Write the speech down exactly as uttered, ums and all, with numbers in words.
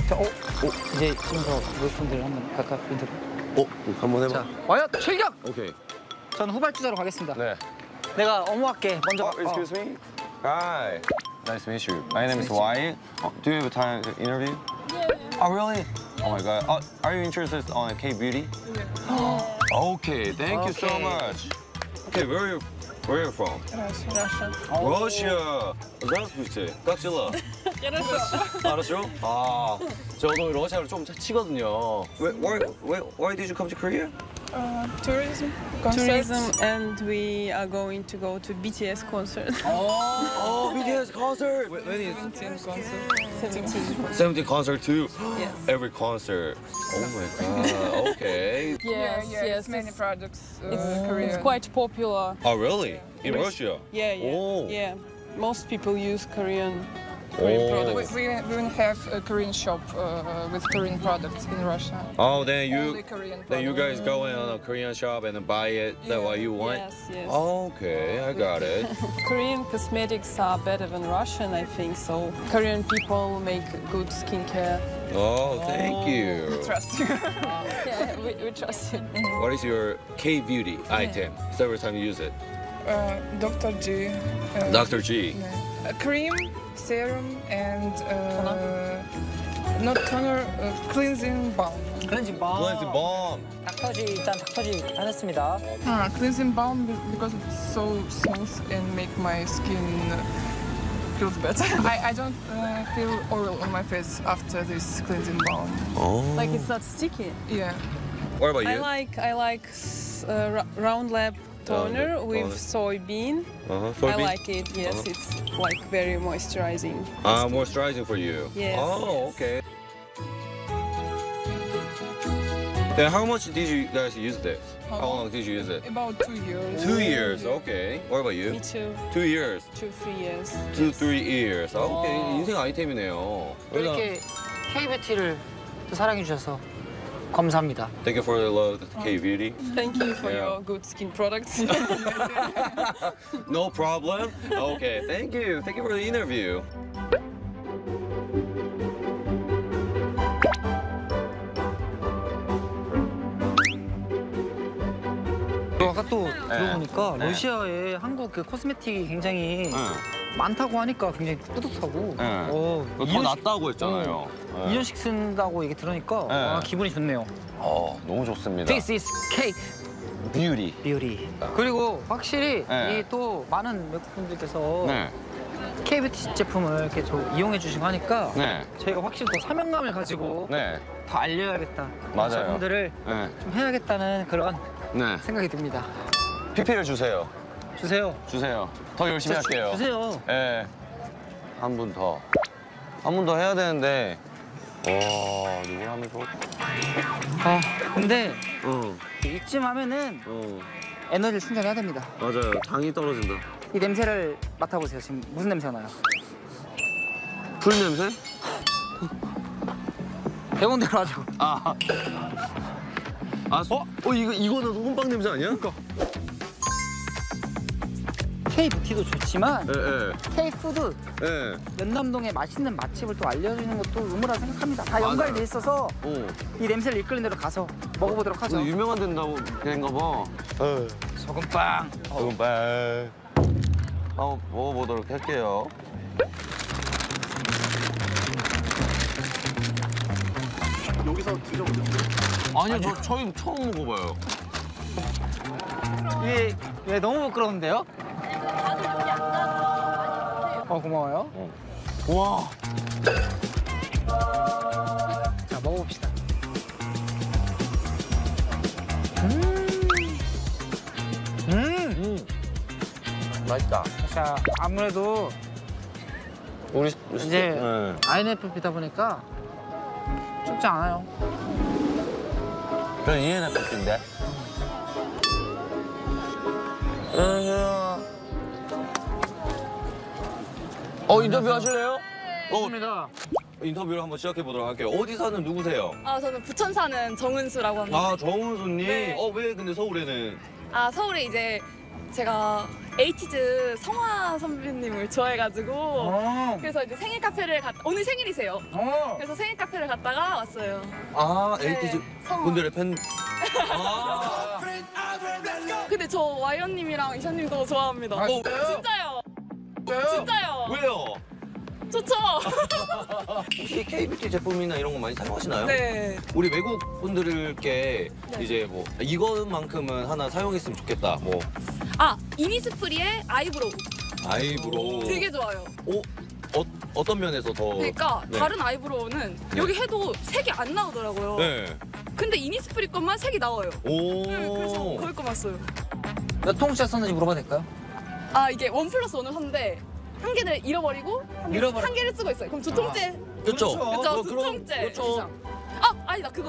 자, 어? 어? 이제 지금부터 외국분들 한번 갈까? 인터뷰? 어? 한번 해봐. 자, 과연 출격! 오케이. 저는 후발주자로 가겠습니다. 네. 내가 어머할게. 먼저. Oh, excuse me. Hi. Nice to meet you. My name is Wyatt. Oh, do you have a time to interview? Yeah. Oh, really? Oh my God. Oh, are you interested on K-beauty? Yeah. Okay. Thank you so Okay. much. Okay, where are you? Where are you from? Russia. Russia. Здравствуйте. Как дела? Хорошо. 알았죠? 아, 저도 러시아를 좀 치거든요. Why, why, why, why did you come to Korea? Uh, tourism. Tourism, and we are going to go to B T S concert. Oh, B T S concert. When is seventeen concert. seventeen. seventeen concert too? Yes. Every concert. Oh my God. Okay. Yes, yeah, yes. it's many products. Uh, It's, Korean. it's quite popular. Oh, really? In Yes. Russia? Yeah, yeah, Oh. yeah. Most people use Korean, Korean Oh. We, products. we, we even have a Korean shop uh, with Korean products in Russia. Oh, then you, Only Korean then you products. guys go in on a Korean shop and buy it. That's what you want? Yes, yes. Okay, I got it. Korean cosmetics are better than Russian, I think. So Korean people make good skincare. Oh, thank you. Trust you. Yeah, we, we trust you. What is your K-beauty item? It's the first time you use it. Uh, Doctor G. Uh, Doctor G. yeah. A cream, serum, and uh, not toner, uh, cleansing balm. 클렌징 밤. Cleansing balm. 닥터지 일단 닥터지 하셨습니다. Ah, cleansing balm be- because it's so smooth and make my skin feels better. I, I don't uh, feel oil on my face after this cleansing balm. Oh. Like it's not sticky. Yeah. What about I you? like I like s- uh, ra- round lab toner Round Lab with toner. soybean. Uh-huh. I Soybean? like it. Yes, Uh-huh. it's like very moisturizing. Ah, moisturizing for you. Yes, Oh, yes. okay. Then how much did you guys use this? How How long? long did you use it? About two years. Two years. Okay. What about you? Me too. Two years. Two, three years. Two, three years. 아, 오케이. 와. 인생 아이템이네요. 이렇게 K-뷰티를 또 사랑해 주셔서 감사합니다. Thank you for the love, K-beauty. Thank you for Yeah. your good skin products. No problem. Okay. Thank you. Thank you for the interview. 아까 또 들어보니까 네. 러시아에 한국 그 코스메틱이 굉장히 응. 많다고 하니까 굉장히 뿌듯하고 네. 어, 더 이 년씩- 낫다고 했잖아요. 이 년씩 쓴다고 얘기 들으니까 네. 아, 기분이 좋네요. 어, 너무 좋습니다. This is cake 뷰티. beauty. 그리고 확실히 네. 이 또 많은 외국분들께서 네. K-뷰티 제품을 이렇게 좀 이용해 주시고 하니까 네. 저희가 확실히 더 사명감을 가지고 네. 더 알려야겠다. 맞아요. 분들을 네. 좀 해야겠다는 그런 네. 생각이 듭니다. 피피를 주세요. 주세요. 주세요. 더 열심히 주- 할게요. 주세요. 예. 한 분 더. 한 분 더 해야 되는데. 와, 누구 하면 좋을까? 아 근데 어, 이쯤 하면은 어. 에너지를 충전해야 됩니다. 맞아요. 당이 떨어진다. 이 냄새를 맡아보세요. 지금 무슨 냄새가 나요? 풀 냄새? 배운 대로 하죠. 아. 아, 어? 어, 이거, 이거는 호빵 냄새 아니야? 그러니까. K-뷰티도 좋지만 예, 예. K-푸드 예. 연남동의 맛있는 맛집을 또 알려주는 것도 의무라 생각합니다. 다 연관이 돼 있어서 어. 이 냄새를 이끌는 대로 가서 먹어보도록 하죠. 근데 유명한 된다고 된가 봐. 예. 소금빵. 소금빵. 한번 먹어보도록 할게요. 여기서 드셔보셨어요? 아니요, 저 처음, 처음 먹어봐요. 이게 왜 너무 부끄러운데요? 어 고마워요. 와. 자 먹어봅시다. 음. 음. 음. 맛있다. 자 아무래도 우리 이제 네. 아이엔에프피다 보니까 춥지 않아요. 전 이엔에프피인데. 어 인터뷰 하실래요? 어, 좋습니다. 인터뷰를 한번 시작해 보도록 할게요. 어디 사는 누구세요? 아, 저는 부천 사는 정은수라고 합니다. 아 정은수님. 네. 어 왜 근데 서울에는? 아, 서울에 이제 제가 에이티즈 성화 선배님을 좋아해가지고 어. 그래서 이제 생일 카페를 갔 오늘 생일이세요. 어. 그래서 생일 카페를 갔다가 왔어요. 아, 네, 에이티즈 성화. 분들의 팬. 아, 근데 저 와이언님이랑 이샤님도 좋아합니다. 아, 어, 진짜요? 진짜요? 진짜요? 왜요? 좋죠? 혹시 K뷰티 제품이나 이런 거 많이 사용하시나요? 네. 우리 외국 분들께 네. 이제 뭐 이것만큼은 하나 사용했으면 좋겠다. 뭐 아, 이니스프리의 아이브로우. 아이브로우. 되게 좋아요. 어, 어 어떤 면에서 더? 그러니까 네. 다른 아이브로우는 여기 해도 색이 안 나오더라고요. 네. 근데 이니스프리 것만 색이 나와요. 오. 네, 그래서 거기 거만 써요. 몇 통씩 썼는지 물어봐도 될까요? 아, 이게 원 플러스 원을 샀는데 한 개를 잃어버리고 한, 개, 잃어버려. 한 개를 쓰고 있어요. 그럼 두 통째. 그렇죠. 그렇죠. 어, 두 그럼- 통째. 그렇죠. 아, 아니다. 그거